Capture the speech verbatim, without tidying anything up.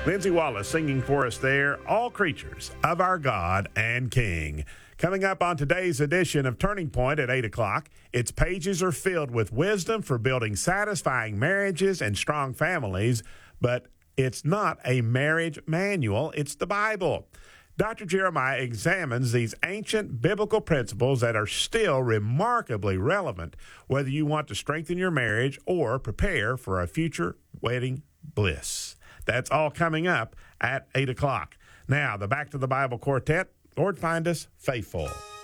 Lindsay Wallace singing for us there, All Creatures of Our God and King. Coming up on today's edition of Turning Point at eight o'clock, its pages are filled with wisdom for building satisfying marriages and strong families, but it's not a marriage manual, it's the Bible. Doctor Jeremiah examines these ancient biblical principles that are still remarkably relevant, whether you want to strengthen your marriage or prepare for a future wedding bliss. That's all coming up at eight o'clock. Now, the Back to the Bible Quartet, Lord, find us faithful.